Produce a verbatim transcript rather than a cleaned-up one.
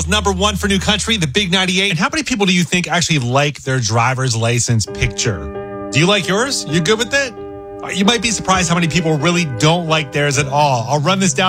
Number one for New Country, the Big ninety-eight. And how many people do you think actually like their driver's license picture? Do you like yours? You good with it? You might be surprised how many people really don't like theirs at all. I'll run this down